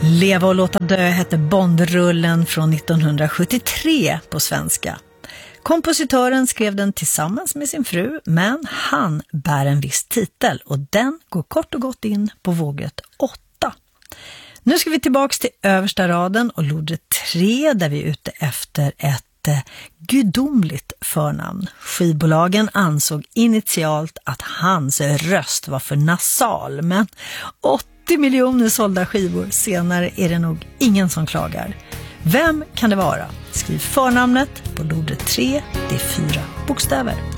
Leva och låta dö hette Bondrullen från 1973 på svenska. Kompositören skrev den tillsammans med sin fru, men han bär en viss titel och den går kort och gott in på våget 8. Nu ska vi tillbaka till översta raden och lodret 3 där vi är ute efter ett gudomligt förnamn. Skivbolagen ansåg initialt att hans röst var för nasal, men 80 miljoner sålda skivor senare är det nog ingen som klagar. Vem kan det vara? Skriv förnamnet på lodret 3, det är 4 bokstäver.